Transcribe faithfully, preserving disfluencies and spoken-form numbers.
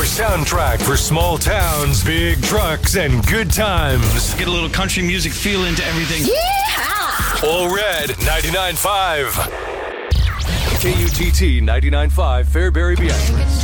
soundtrack for small towns, big trucks, and good times. Get a little country music feel into everything. Yeehaw! All Red ninety-nine point five. K U T T ninety-nine point five Fairbury, Beatrice.